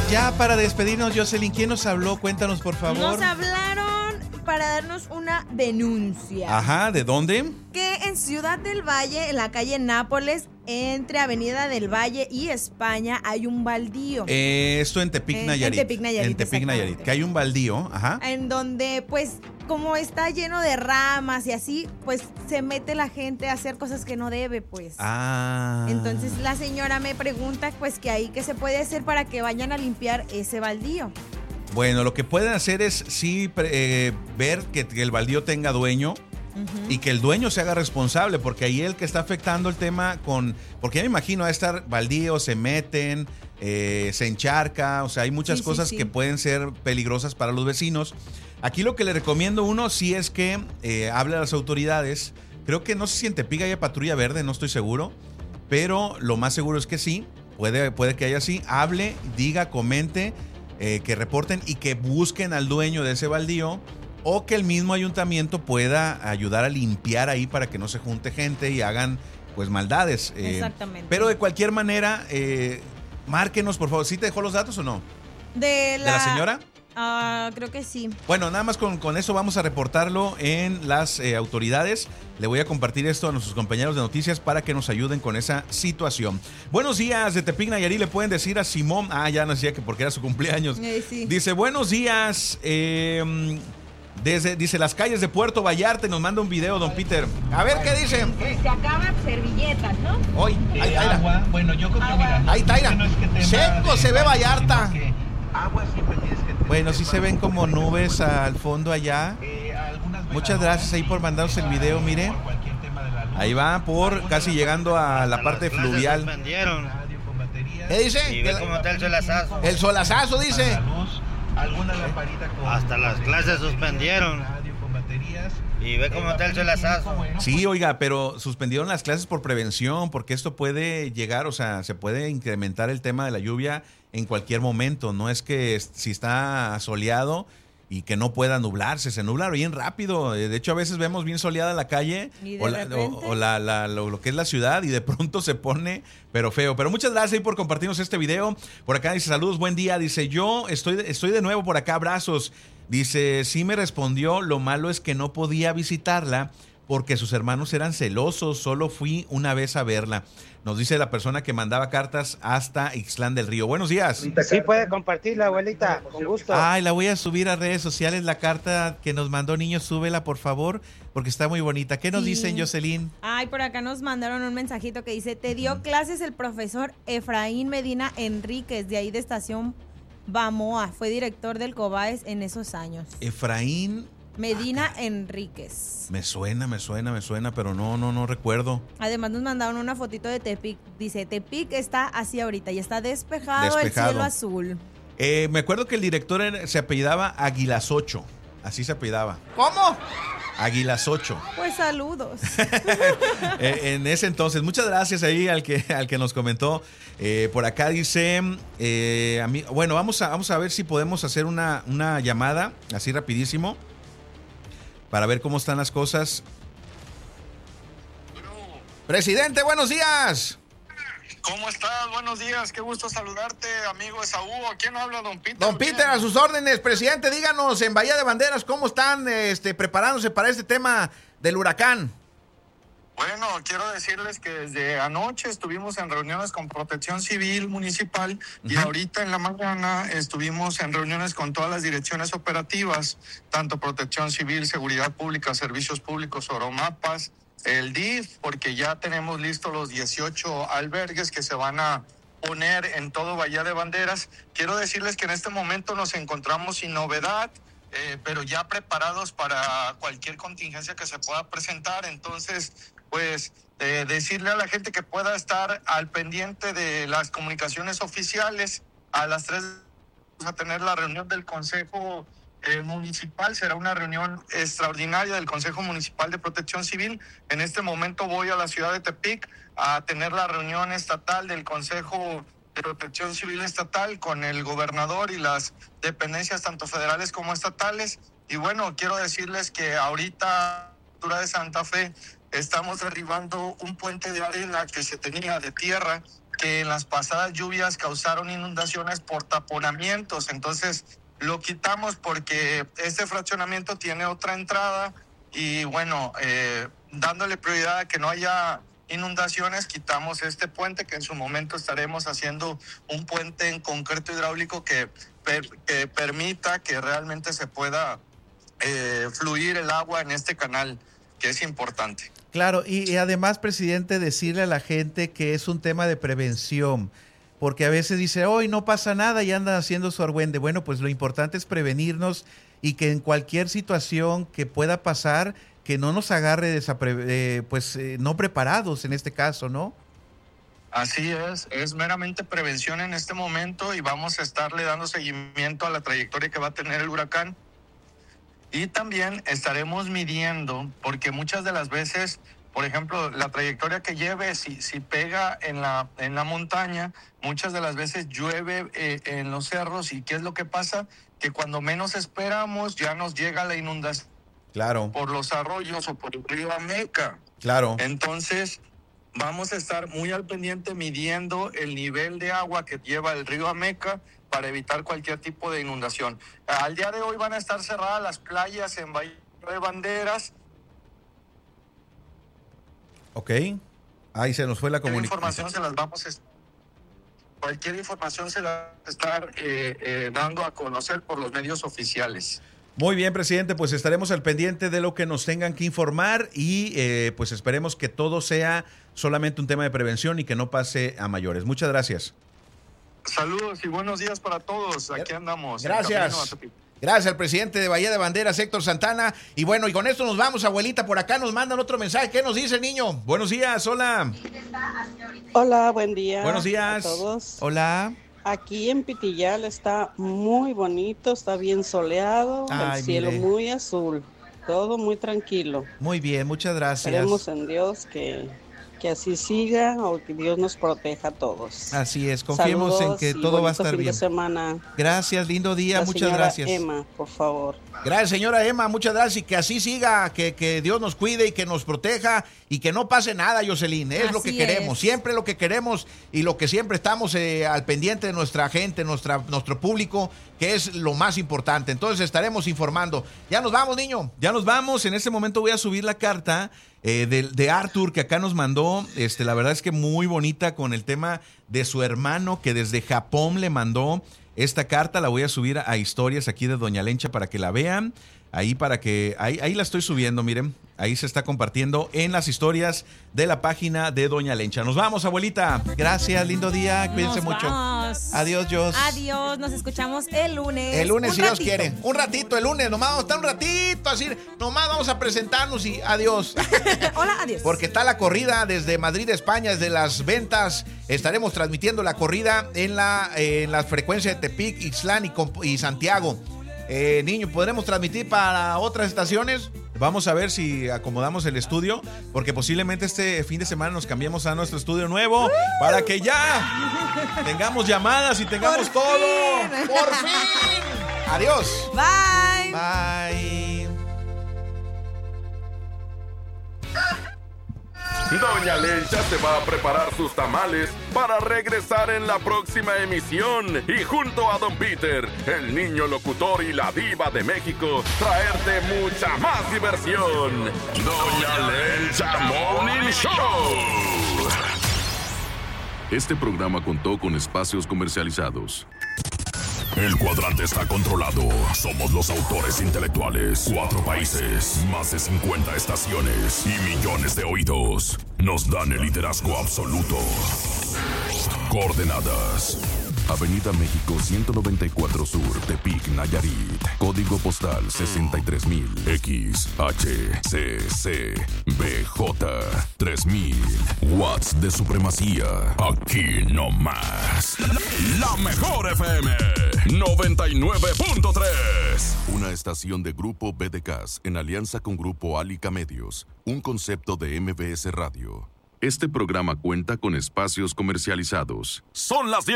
Ya para despedirnos, Jocelyn, ¿quién nos habló? Cuéntanos, por favor. Nos hablaron para darnos una denuncia. Ajá, ¿de dónde? Que en Ciudad del Valle, en la calle Nápoles, entre Avenida del Valle y España, hay un baldío. Esto en Tepic, Nayarit. En Tepic, Nayarit. En Tepic, Nayarit. Que hay un baldío, ajá. En donde, pues, como está lleno de ramas y así, pues se mete la gente a hacer cosas que no debe, pues. Ah. Entonces la señora me pregunta, pues, que ahí qué se puede hacer para que vayan a limpiar ese baldío. Bueno, lo que pueden hacer es sí ver que el baldío tenga dueño. Y que el dueño se haga responsable, porque ahí el que está afectando el tema porque ya me imagino a estar baldíos, se meten, se encharca, o sea, hay muchas cosas que pueden ser peligrosas para los vecinos. Aquí lo que le recomiendo uno sí es que hable a las autoridades. Creo que no sé si en Tepic haya patrulla verde, no estoy seguro, pero lo más seguro es que sí, puede que haya así. Hable, diga, comente, que reporten y que busquen al dueño de ese baldío, o que el mismo ayuntamiento pueda ayudar a limpiar ahí para que no se junte gente y hagan pues maldades. Exactamente. Pero de cualquier manera, márquenos por favor. ¿Sí te dejó los datos o no? ¿De la señora? Creo que sí. Bueno, nada más con eso vamos a reportarlo en las autoridades. Le voy a compartir esto a nuestros compañeros de noticias para que nos ayuden con esa situación. Buenos días, de Tepic, Nayarit. Le pueden decir a Simón. Ya nos decía que porque era su cumpleaños. Sí. Dice, buenos días. Dice las calles de Puerto Vallarta y nos manda un video, don Peter. A ver qué dice. Se acaban servilletas, ¿no? Hoy, ahí agua, bueno, yo creo que mira. Ahí está, mira. Seco se ve Vallarta. Agua siempre tienes que tener. Bueno, sí se ven como nubes al fondo allá. Muchas gracias ahí por mandarnos el video, mire. Ahí va, casi llegando a la parte fluvial. ¿Qué dice? Y ve cómo está el solazazo. El solazazo, dice. Alguna lamparita con hasta las clases suspendieron. Y ve cómo está el solazazo. Sí, oiga, pero suspendieron las clases por prevención, porque esto puede llegar, o sea, se puede incrementar el tema de la lluvia en cualquier momento. No es que si está soleado y que no pueda nublarse, se nubla bien rápido. De hecho, a veces vemos bien soleada la calle lo que es la ciudad y de pronto se pone, pero feo. Pero muchas gracias ahí por compartirnos este video. Por acá dice, saludos, buen día. Dice, yo estoy de nuevo por acá, abrazos. Dice, sí me respondió, lo malo es que no podía visitarla porque sus hermanos eran celosos, solo fui una vez a verla. Nos dice la persona que mandaba cartas hasta Ixtlán del Río. Buenos días. Sí, puede compartirla, abuelita, con gusto. Ay, la voy a subir a redes sociales, la carta que nos mandó niño, súbela por favor, porque está muy bonita. ¿Qué nos dicen, Jocelyn? Ay, por acá nos mandaron un mensajito que dice, te dio clases el profesor Efraín Medina Enríquez, de ahí de Estación Bamoa, fue director del COBAES en esos años. Efraín Medina Enríquez. Me suena, pero no recuerdo. Además nos mandaron una fotito de Tepic. Dice, Tepic está así ahorita y está despejado. El cielo azul. Me acuerdo que el director se apellidaba Aguilasocho. Así se apellidaba. ¿Cómo? Aguilasocho. Pues saludos. En ese entonces, muchas gracias ahí al que nos comentó. Por acá dice, bueno, vamos a ver si podemos hacer una llamada así rapidísimo para ver cómo están las cosas. Presidente, buenos días. ¿Cómo estás? Buenos días, qué gusto saludarte, amigo Esaú. ¿A quién habla, don Peter? Don Peter, a sus órdenes. Presidente, díganos en Bahía de Banderas cómo están preparándose para este tema del huracán. Bueno, quiero decirles que desde anoche estuvimos en reuniones con Protección Civil Municipal y ahorita en la mañana estuvimos en reuniones con todas las direcciones operativas, tanto Protección Civil, Seguridad Pública, Servicios Públicos, Oromapas, el DIF, porque ya tenemos listos los 18 albergues que se van a poner en todo Bahía de Banderas. Quiero decirles que en este momento nos encontramos sin novedad, pero ya preparados para cualquier contingencia que se pueda presentar. Entonces, pues decirle a la gente que pueda estar al pendiente de las comunicaciones oficiales. A las 3 vamos a tener la reunión del Consejo Municipal. Será una reunión extraordinaria del Consejo Municipal de Protección Civil. En este momento voy a la ciudad de Tepic a tener la reunión estatal del Consejo de Protección Civil Estatal con el gobernador y las dependencias tanto federales como estatales. Y bueno, quiero decirles que ahorita en la altura de Santa Fe estamos derribando un puente de arena que se tenía de tierra porque en las pasadas lluvias causaron inundaciones por taponamientos. Entonces lo quitamos porque este fraccionamiento tiene otra entrada y bueno, dándole prioridad a que no haya inundaciones, quitamos este puente, que en su momento estaremos haciendo un puente en concreto hidráulico que permita que realmente se pueda fluir el agua en este canal, que es importante. Claro, y además, presidente, decirle a la gente que es un tema de prevención, porque a veces dice, hoy no pasa nada y andan haciendo su argüende. Bueno, pues lo importante es prevenirnos y que en cualquier situación que pueda pasar, que no nos agarre no preparados en este caso, ¿no? Así es meramente prevención en este momento y vamos a estarle dando seguimiento a la trayectoria que va a tener el huracán. Y también estaremos midiendo, porque muchas de las veces, por ejemplo, la trayectoria que lleve, si pega en la montaña, muchas de las veces llueve en los cerros. ¿Y qué es lo que pasa? Que cuando menos esperamos ya nos llega la inundación. Claro. Por los arroyos o por el río Ameca. Claro. Entonces, vamos a estar muy al pendiente midiendo el nivel de agua que lleva el río Ameca para evitar cualquier tipo de inundación. Al día de hoy van a estar cerradas las playas en Bahía de Banderas. Ok. Ahí se nos fue la comunicación. Cualquier información se la va a estar dando a conocer por los medios oficiales. Muy bien, presidente, pues estaremos al pendiente de lo que nos tengan que informar y pues esperemos que todo sea solamente un tema de prevención y que no pase a mayores. Muchas gracias. Saludos y buenos días para todos. Aquí andamos. Gracias. Gracias al presidente de Bahía de Banderas, Héctor Santana. Y bueno, y con esto nos vamos, abuelita. Por acá nos mandan otro mensaje. ¿Qué nos dice el niño? Buenos días, hola. Hola, buen día. Buenos días a todos. Hola. Aquí en Pitillal está muy bonito, está bien soleado, el cielo muy azul, todo muy tranquilo. Muy bien, muchas gracias. Esperemos en Dios que así siga o que Dios nos proteja a todos. Así es, confiemos Saludos en que todo va a estar fin bien. De semana. Gracias, lindo día, muchas gracias. Emma, por favor. Gracias, señora Emma, muchas gracias y que así siga, que Dios nos cuide y que nos proteja y que no pase nada, Jocelyn, es lo que queremos, siempre lo que queremos y lo que siempre estamos al pendiente de nuestra gente, nuestro público, que es lo más importante. Entonces estaremos informando. Ya nos vamos, niño. Ya nos vamos, en este momento voy a subir la carta de Arthur que acá nos mandó, la verdad es que muy bonita con el tema de su hermano que desde Japón le mandó esta carta. La voy a subir a historias aquí de Doña Lencha para que la vean. Ahí la estoy subiendo, miren. Ahí se está compartiendo en las historias de la página de Doña Lencha. Nos vamos, abuelita. Gracias, lindo día. Cuídense mucho. Adiós, Jos. Adiós, nos escuchamos el lunes. El lunes, si Dios quiere. Un ratito, el lunes. Nomás vamos a estar un ratito, así. Nomás vamos a presentarnos y adiós. Hola, adiós. Porque está la corrida desde Madrid, España, desde Las Ventas. Estaremos transmitiendo la corrida en la frecuencia de Tepic, Ixtlán y Santiago. Niño, ¿podremos transmitir para otras estaciones? Vamos a ver si acomodamos el estudio, porque posiblemente este fin de semana nos cambiemos a nuestro estudio nuevo para que ya tengamos llamadas y tengamos todo. ¡Por fin! Adiós. Bye. Bye. Doña Lencha se va a preparar sus tamales para regresar en la próxima emisión y junto a Don Peter, el niño locutor y la diva de México, traerte mucha más diversión. Doña Lencha Morning Show. Este programa contó con espacios comercializados. El cuadrante está controlado. Somos los autores intelectuales. 4 países, más de 50 estaciones y millones de oídos. Nos dan el liderazgo absoluto. Coordenadas: Avenida México 194 Sur, Tepic, Nayarit. Código postal 63000. XHCC BJ 3000. Watts de supremacía. Aquí no más. La mejor FM 99.3. Una estación de Grupo BDCAS en alianza con Grupo Álica Medios. Un concepto de MBS Radio. Este programa cuenta con espacios comercializados. Son las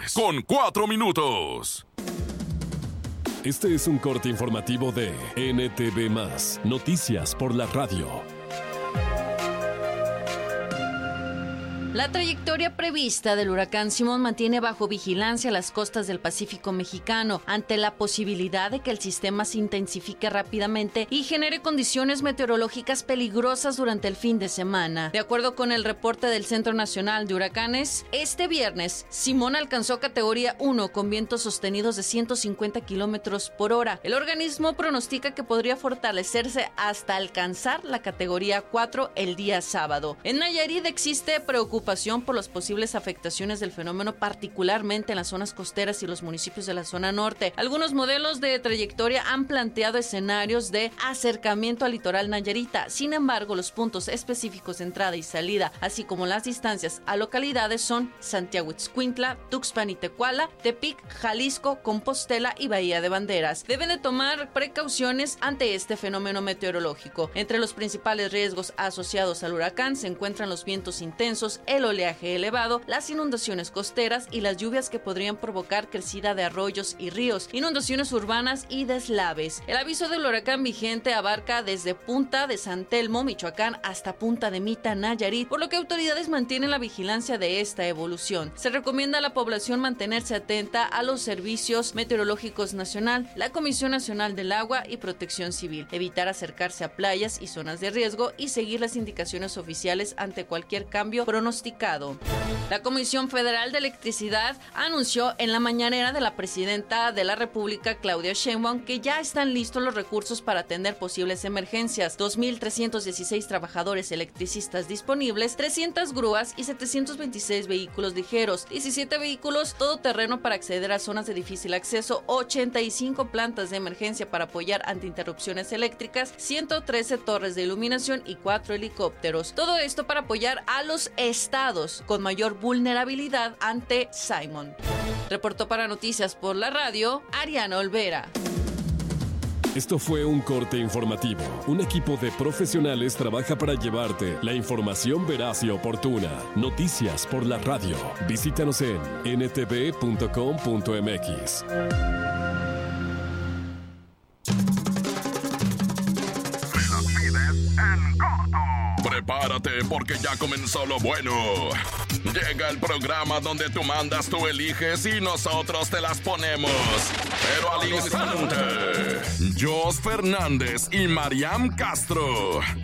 10:04. Este es un corte informativo de NTV+, Noticias por la Radio. La trayectoria prevista del huracán Simón mantiene bajo vigilancia las costas del Pacífico mexicano ante la posibilidad de que el sistema se intensifique rápidamente y genere condiciones meteorológicas peligrosas durante el fin de semana. De acuerdo con el reporte del Centro Nacional de Huracanes, este viernes Simón alcanzó categoría 1 con vientos sostenidos de 150 kilómetros por hora. El organismo pronostica que podría fortalecerse hasta alcanzar la categoría 4 el día sábado. En Nayarit existe preocupación por las posibles afectaciones del fenómeno, particularmente en las zonas costeras y los municipios de la zona norte. Algunos modelos de trayectoria han planteado escenarios de acercamiento al litoral nayarita. Sin embargo, los puntos específicos de entrada y salida, así como las distancias a localidades, son Santiago Ixcuintla, Tuxpan y Tecuala, Tepic, Jalisco, Compostela y Bahía de Banderas. Deben de tomar precauciones ante este fenómeno meteorológico. Entre los principales riesgos asociados al huracán se encuentran los vientos intensos, el oleaje elevado, las inundaciones costeras y las lluvias que podrían provocar crecida de arroyos y ríos, inundaciones urbanas y deslaves. El aviso del huracán vigente abarca desde Punta de San Telmo, Michoacán, hasta Punta de Mita, Nayarit, por lo que autoridades mantienen la vigilancia de esta evolución. Se recomienda a la población mantenerse atenta a los servicios meteorológicos nacional, la Comisión Nacional del Agua y Protección Civil, evitar acercarse a playas y zonas de riesgo y seguir las indicaciones oficiales ante cualquier cambio pronosticado. La Comisión Federal de Electricidad anunció en la mañanera de la presidenta de la República, Claudia Sheinbaum, que ya están listos los recursos para atender posibles emergencias. 2,316 trabajadores electricistas disponibles, 300 grúas y 726 vehículos ligeros, 17 vehículos todoterreno para acceder a zonas de difícil acceso, 85 plantas de emergencia para apoyar ante interrupciones eléctricas, 113 torres de iluminación y 4 helicópteros. Todo esto para apoyar a los estados con mayor vulnerabilidad ante Simón. Reportó para Noticias por la Radio, Ariana Olvera. Esto fue un corte informativo. Un equipo de profesionales trabaja para llevarte la información veraz y oportuna. Noticias por la Radio. Visítanos en ntv.com.mx. Prepárate porque ya comenzó lo bueno. Llega el programa donde tú mandas, tú eliges y nosotros te las ponemos. Pero al instante, Jos Fernández y Mariam Castro